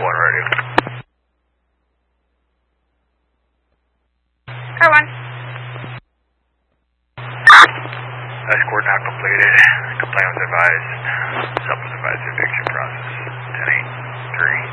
1 ready. Car 1. Escort not completed. Complaint was advised. Sub was advised to eviction process. 10-8, 3.